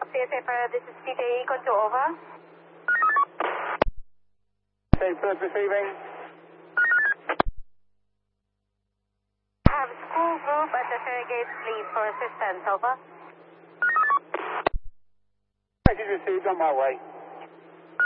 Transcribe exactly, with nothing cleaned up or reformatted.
C S A Fire, this is T J E, control over. Same first receiving. Have school group at the ferry gate, please, for assistance, over. Message received, on my way.